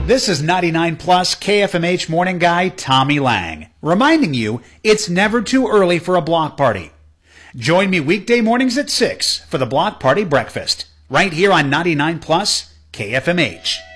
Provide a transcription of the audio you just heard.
This is 99 Plus KFMH morning guy Tommy Lang, reminding you it's never too early for a block party. Join me weekday mornings at 6 for the Block Party Breakfast, right here on 99 Plus KFMH.